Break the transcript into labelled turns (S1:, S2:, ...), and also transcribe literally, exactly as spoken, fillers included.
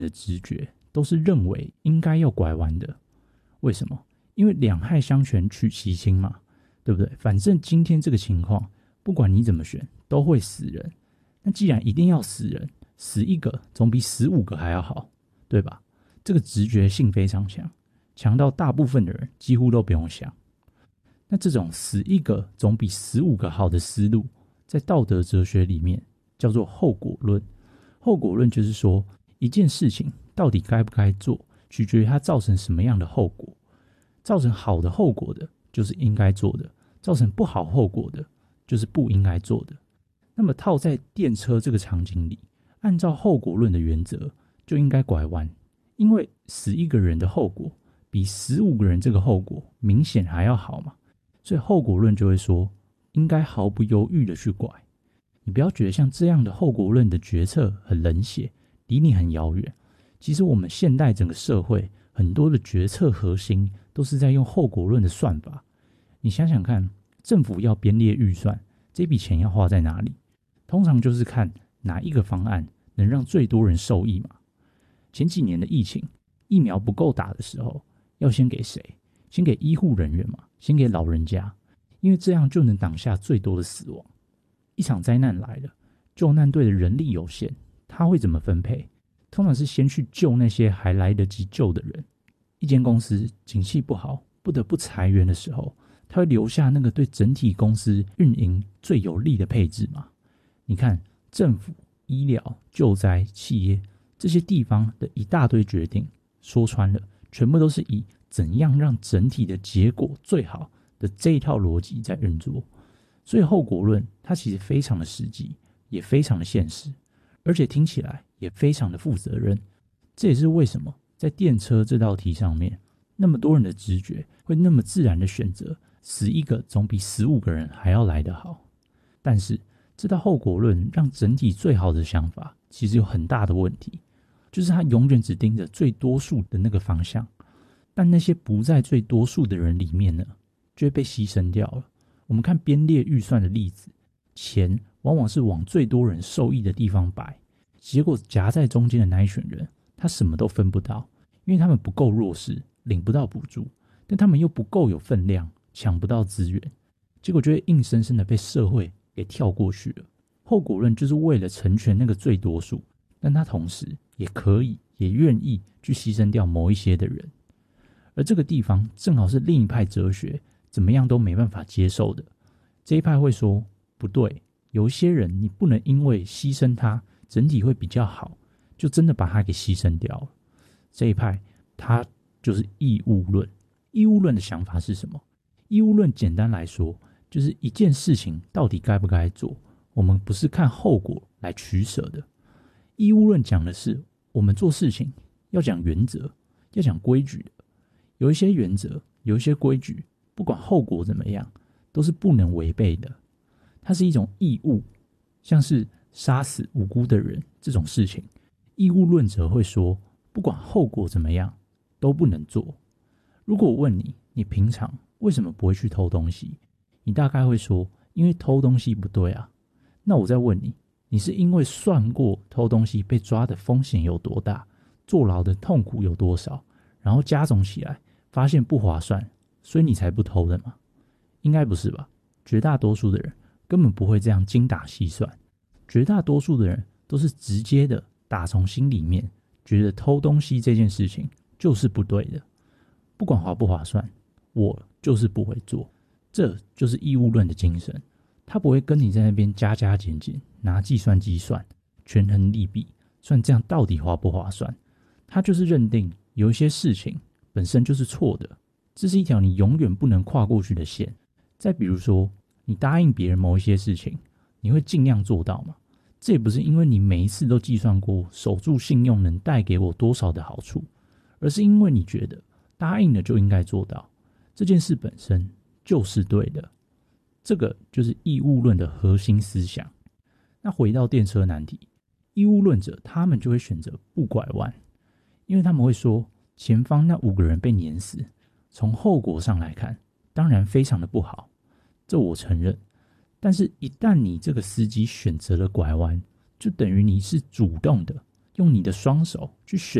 S1: 的直觉都是认为应该要拐弯的。为什么？因为两害相权取其轻嘛，对不对？反正今天这个情况，不管你怎么选，都会死人。那既然一定要死人，死一个总比死五个还要好，对吧？这个直觉性非常强，强到大部分的人几乎都不用想。那这种死一个总比死五个好的思路，在道德哲学里面叫做后果论。后果论就是说，一件事情到底该不该做，取决于它造成什么样的后果。造成好的后果的，就是应该做的；造成不好后果的，就是不应该做的。那么套在电车这个场景里，按照后果论的原则，就应该拐弯，因为死一个人的后果比死五个人这个后果明显还要好嘛，所以后果论就会说，应该毫不犹豫的去拐。你不要觉得像这样的后果论的决策很冷血，离你很遥远。其实我们现代整个社会很多的决策核心都是在用后果论的算法。你想想看，政府要编列预算，这笔钱要花在哪里？通常就是看哪一个方案能让最多人受益嘛。前几年的疫情，疫苗不够打的时候，要先给谁？先给医护人员嘛，先给老人家，因为这样就能挡下最多的死亡。一场灾难来了，救难队的人力有限，他会怎么分配？通常是先去救那些还来得及救的人。一间公司景气不好，不得不裁员的时候，他会留下那个对整体公司运营最有利的配置嘛？你看，政府、医疗、救灾、企业这些地方的一大堆决定，说穿了，全部都是以怎样让整体的结果最好的这一套逻辑在运作。所以后果论它其实非常的实际，也非常的现实，而且听起来也非常的负责任。这也是为什么在电车这道题上面，那么多人的直觉会那么自然的选择死一个总比死五个人还要来得好。但是这道后果论让整体最好的想法其实有很大的问题，就是它永远只盯着最多数的那个方向，但那些不在最多数的人里面呢，就会被牺牲掉了。我们看编列预算的例子，钱往往是往最多人受益的地方摆，结果夹在中间的那一群人，他什么都分不到，因为他们不够弱势，领不到补助，但他们又不够有分量，抢不到资源，结果就会硬生生的被社会给跳过去了。后果论就是为了成全那个最多数，但他同时也可以也愿意去牺牲掉某一些的人。而这个地方正好是另一派哲学怎么样都没办法接受的。这一派会说，不对，有一些人你不能因为牺牲他整体会比较好，就真的把他给牺牲掉了。这一派他就是义务论。义务论的想法是什么？义务论简单来说，就是一件事情到底该不该做，我们不是看后果来取舍的。义务论讲的是，我们做事情要讲原则，要讲规矩的。有一些原则，有一些规矩，不管后果怎么样，都是不能违背的。它是一种义务，像是杀死无辜的人这种事情，义务论者会说，不管后果怎么样，都不能做。如果我问你，你平常为什么不会去偷东西？你大概会说，因为偷东西不对啊。那我再问你，你是因为算过偷东西被抓的风险有多大，坐牢的痛苦有多少，然后加总起来发现不划算，所以你才不偷的吗？应该不是吧？绝大多数的人根本不会这样精打细算，绝大多数的人都是直接的打从心里面觉得偷东西这件事情就是不对的，不管划不划算，我就是不会做。这就是义务论的精神，他不会跟你在那边加加减减，拿计算机算，权衡利弊，算这样到底划不划算。他就是认定有一些事情本身就是错的，这是一条你永远不能跨过去的线。再比如说，你答应别人某一些事情，你会尽量做到吗？这也不是因为你每一次都计算过守住信用能带给我多少的好处，而是因为你觉得答应了就应该做到，这件事本身就是对的。这个就是义务论的核心思想。那回到电车难题，义务论者他们就会选择不拐弯，因为他们会说，前方那五个人被碾死，从后果上来看当然非常的不好，这我承认。但是一旦你这个司机选择了拐弯，就等于你是主动的用你的双手去选